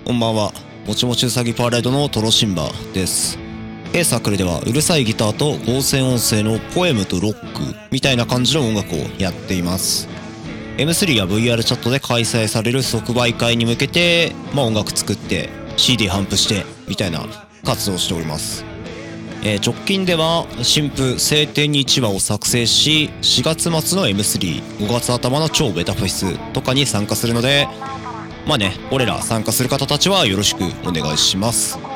こんばんは。もちもちうさぎパレードのトロシンバです。サークルではうるさいギターと合成音声のポエムとロックみたいな感じの音楽をやっています。M3 や VR チャットで開催される即売会に向けて、音楽作って CD 頒布してみたいな活動をしております。直近では新譜晴天に1話を作成し、4月末の M3、5月頭の超ベタフェスとかに参加するので、俺ら参加する方たちはよろしくお願いします。